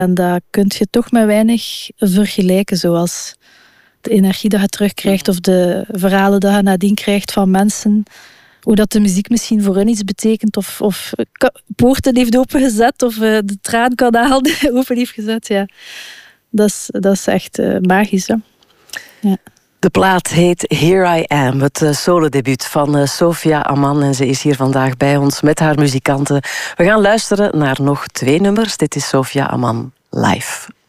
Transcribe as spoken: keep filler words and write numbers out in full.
En dat kun je toch met weinig vergelijken, zoals de energie dat je terugkrijgt of de verhalen dat je nadien krijgt van mensen. Hoe dat de muziek misschien voor hen iets betekent of, of poorten heeft opengezet of de traankanaal open heeft gezet. Ja. Dat is, dat is echt uh, magisch. Hè? Ja. De plaat heet Here I Am, het uh, solodebuut van uh, Sophia Amman. En ze is hier vandaag bij ons met haar muzikanten. We gaan luisteren naar nog twee nummers. Dit is Sophia Amman live.